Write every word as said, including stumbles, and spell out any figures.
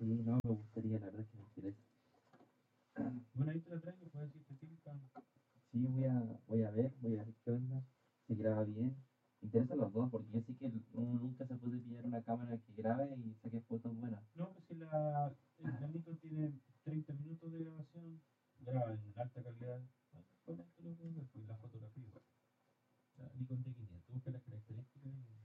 Sí, no, me gustaría, la verdad es que me interesa. Bueno, ahí te la traigo, puedes decirte tinta. Sí, voy a, voy a ver, voy a ver qué onda, si graba bien. Me interesan los dos, porque yo sé que uno nunca se puede pillar una cámara que grabe y saque fotos buenas. No, pues si la, el- la Nikon tiene treinta minutos de grabación, graba en alta calidad. Bueno, con esto lo puedes ver, pues la fotografía igual. La Nikon D quinientos, busca las características y